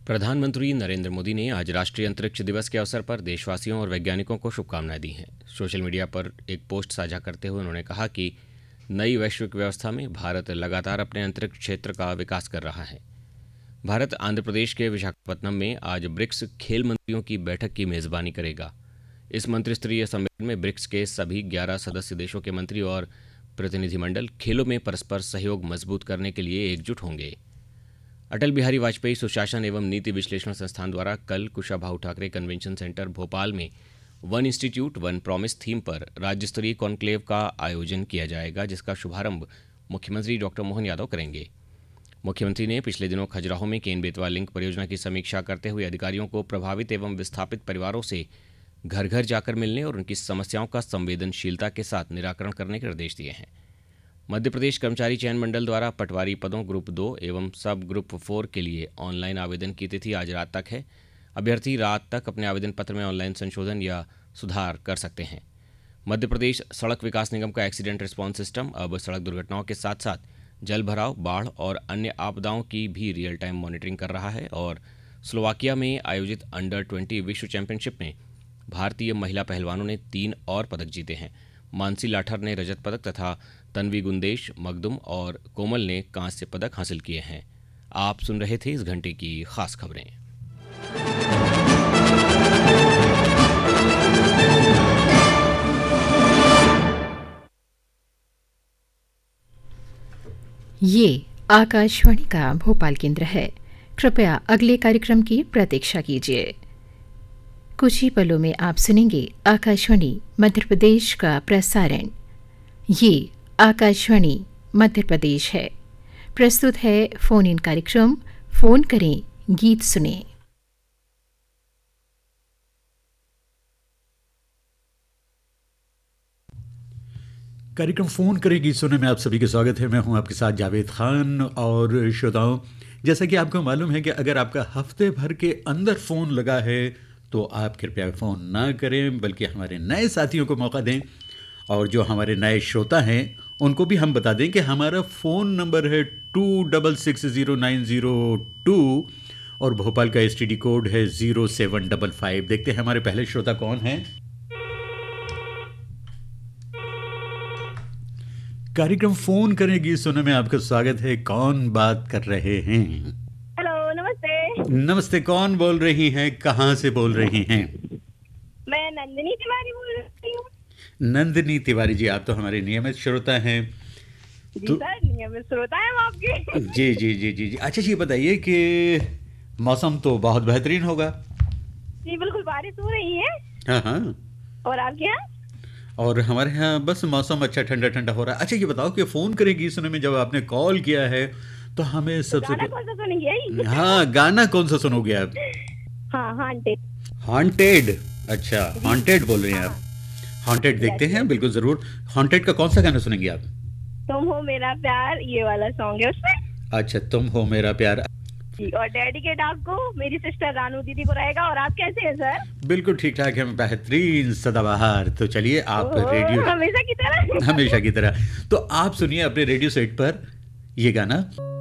प्रधानमंत्री नरेंद्र मोदी ने आज राष्ट्रीय अंतरिक्ष दिवस के अवसर पर देशवासियों और वैज्ञानिकों को शुभकामनाएं दी हैं। सोशल मीडिया पर एक पोस्ट साझा करते हुए उन्होंने कहा कि नई वैश्विक व्यवस्था में भारत लगातार अपने अंतरिक्ष क्षेत्र का विकास कर रहा है। भारत आंध्र प्रदेश के विशाखापत्तनम में आज ब्रिक्स खेल मंत्रियों की बैठक की मेजबानी करेगा। इस मंत्रिस्तरीय सम्मेलन में ब्रिक्स के सभी 11 सदस्य देशों के मंत्री और प्रतिनिधिमंडल खेलों में परस्पर सहयोग मजबूत करने के लिए एकजुट होंगे। अटल बिहारी वाजपेयी सुशासन एवं नीति विश्लेषण संस्थान द्वारा कल कुशाभाऊ ठाकरे कन्वेंशन सेंटर भोपाल में one institute one promise theme पर राज्य स्तरीय कॉन्क्लेव का आयोजन किया जाएगा, जिसका शुभारंभ मुख्यमंत्री डॉक्टर मोहन यादव करेंगे। मुख्यमंत्री ने पिछले दिनों खजुराहो में केन बेतवा लिंक परियोजना की समीक्षा करते हुए अधिकारियों को प्रभावित एवं विस्थापित परिवारों से घर घर जाकर मिलने और उनकी समस्याओं का संवेदनशीलता के साथ निराकरण करने के निर्देश दिए हैं। मध्य प्रदेश कर्मचारी चयन मंडल द्वारा पटवारी पदों ग्रुप 2 एवं सब ग्रुप 4 के लिए ऑनलाइन आवेदन की तिथि आज रात तक है। अभ्यर्थी रात तक अपने आवेदन पत्र में ऑनलाइन संशोधन या सुधार कर सकते हैं। मध्य प्रदेश सड़क विकास निगम का एक्सीडेंट रिस्पॉन्स सिस्टम अब सड़क दुर्घटनाओं के साथ साथ जल भराव, बाढ़ और अन्य आपदाओं की भी रियल टाइम मॉनिटरिंग कर रहा है। और स्लोवाकिया में आयोजित अंडर 20 विश्व चैंपियनशिप में भारतीय महिला पहलवानों ने 3 और पदक जीते हैं। मानसी लाठर ने रजत पदक तथा तन्वी गुंदेश, मखदुम और कोमल ने कांस्य पदक हासिल किए हैं। आप सुन रहे थे इस घंटे की खास खबरें। ये आकाशवाणी का भोपाल केंद्र है। कृपया अगले कार्यक्रम की प्रतीक्षा कीजिए। कुछ ही पलों में आप सुनेंगे आकाशवाणी मध्य प्रदेश का प्रसारण। ये आकाशवाणी मध्य प्रदेश है। प्रस्तुत है फोन इन कार्यक्रम फोन करें गीत सुने। कार्यक्रम फोन करें गीत सुने में आप सभी का स्वागत है। मैं हूं आपके साथ जावेद खान। और श्रोताओं, जैसा कि आपको मालूम है कि अगर आपका हफ्ते भर के अंदर फ़ोन लगा है तो आप कृपया फ़ोन ना करें, बल्कि हमारे नए साथियों को मौका दें। और जो हमारे नए श्रोता हैं उनको भी हम बता दें कि हमारा फ़ोन नंबर है 26609002 और भोपाल का STD कोड है 0755। देखते हैं हमारे पहले श्रोता कौन हैं। कार्यक्रम फ़ोन करें गीत सुनने में आपका स्वागत है। कौन बात कर रहे हैं? हेलो, नमस्ते। नमस्ते, कौन बोल रही हैं? कहाँ से बोल रही हैं? मैं नंदिनी तिवारी बोल रही हूँ। नंदिनी तिवारी जी, आप तो हमारे नियमित श्रोता हैं। जी सर, नियमित श्रोता हैं हम आपके। जी जी जी जी जी। अच्छा जी, बताइए कि मौसम तो बहुत बेहतरीन होगा। जी बिल्कुल, बारिश हो रही है। हाँ हाँ। और आपके यहाँ? और हमारे यहाँ बस मौसम अच्छा ठंडा ठंडा हो रहा है। अच्छा ये बताओ कि फ़ोन करेगी सुने में जब आपने कॉल किया है तो हमें सबसे गाना कौन सा सुनेंगे? हाँ, गाना कौन सा सुनोगे आप? हाँ, हॉन्टेड। हॉन्टेड? अच्छा, हॉन्टेड बोल रहे हैं आप। हॉन्टेड देखते हैं, बिल्कुल ज़रूर। हॉन्टेड का कौन सा गाना सुनेंगे आप? तुम हो मेरा प्यार, ये वाला सॉन्ग है उसमें। अच्छा, तुम हो मेरा प्यार। जी, और डेडिकेट आपको, मेरी सिस्टर रानू दीदी को रहेगा। और आप कैसे हैं सर? बिल्कुल ठीक ठाक है, बेहतरीन सदाबहार। तो चलिए आप रेडियो हमेशा की तरह। हमेशा की तरह। तो आप सुनिए अपने रेडियो सेट पर ये गाना।